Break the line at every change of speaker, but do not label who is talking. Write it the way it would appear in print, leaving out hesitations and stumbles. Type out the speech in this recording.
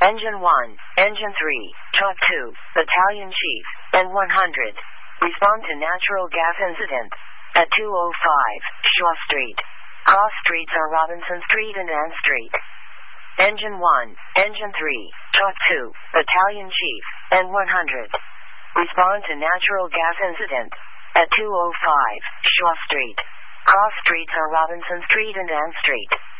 Engine 1, Engine 3, Truck 2, Battalion Chief, N100. Respond to natural gas incident at 205 Shaw Street. Cross streets are Robinson Street and Ann Street. Engine 1, Engine 3, Truck 2, Battalion Chief, N100. Respond to natural gas incident at 205 Shaw Street. Cross streets are Robinson Street and Ann Street.